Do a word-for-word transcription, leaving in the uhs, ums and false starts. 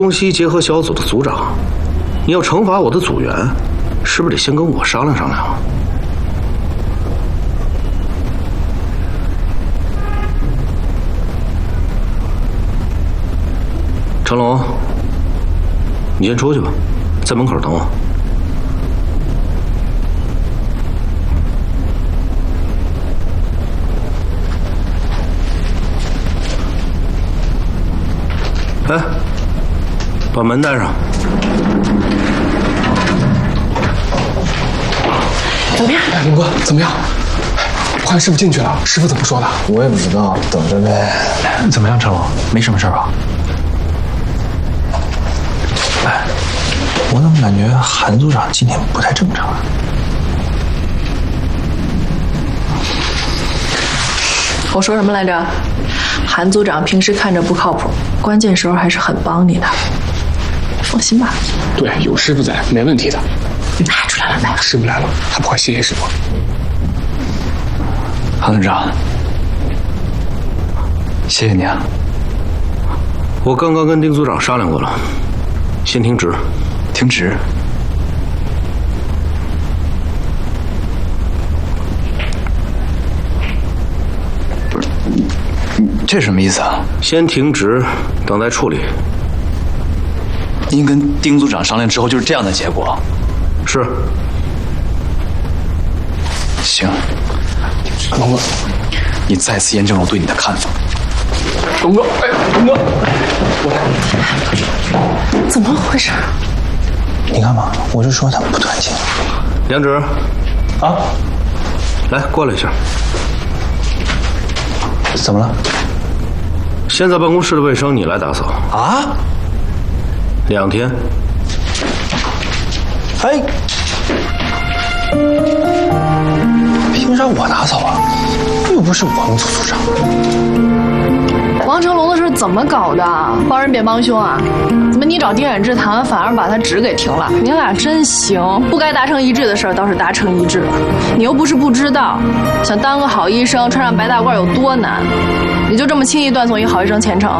东西结合小组的组长，你要惩罚我的组员，是不是得先跟我商量商量啊？成龙，你先出去吧，在门口等我。 哎，把门带上。 怎么样？哎，龙哥，怎么样？我看师傅进去了，师傅怎么说的？ 我也不知道，等着呗。 怎么样，成龙？没什么事吧？ 哎，我怎么感觉韩组长今天不太正常啊？ 我说什么来着？韩组长平时看着不靠谱，关键时候还是很帮你的，放心吧。 对，有师傅在，没问题的。 哎，出来了，来了， 师傅来了，还不快谢谢师傅？ 韩组长，谢谢你啊。 我刚刚跟丁组长商量过了，先停职。 停职？不是，这什么意思啊？ 先停职，等待处理。 您跟丁组长商量之后就是这样的结果？ 是。 行。 龙哥， 你再次验证了我对你的看法。 龙哥，哎，龙哥， 我怎么回事？ 你干嘛？我就说他们不团结。 梁植， 啊， 来过来一下。 怎么了？ 现在办公室的卫生你来打扫啊？ 两天。 哎，凭啥我打扫啊？又不是我们组组长。 王成龙的事怎么搞的？帮人别帮凶啊！怎么你找丁远志谈，反而把他职给停了？你俩真行，不该达成一致的事儿倒是达成一致了。你又不是不知道，想当个好医生，穿上白大褂有多难，你就这么轻易断送一好医生前程？